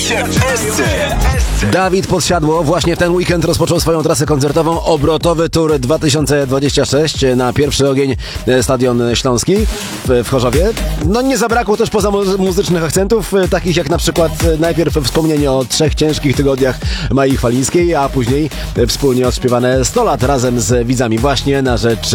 się w SC. Dawid Podsiadło właśnie w ten weekend rozpoczął swoją trasę koncertową Obrotowy Tour 2026 na pierwszy ogień Stadion Śląski w Chorzowie. No nie zabrakło też poza muzycznych akcentów, takich jak na przykład najpierw wspomnienie o 3 ciężkich tygodniach Mai Chwalińskiej, a później wspólnie odśpiewane 100 lat razem z widzami właśnie na rzecz